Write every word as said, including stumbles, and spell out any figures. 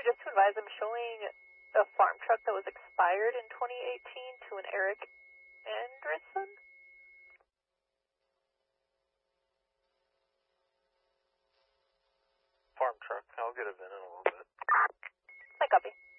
just to advise, I'm showing a farm truck that was expired in twenty eighteen to an Eric Anderson. Farm truck. I'll get a V I N in a little bit. I copy.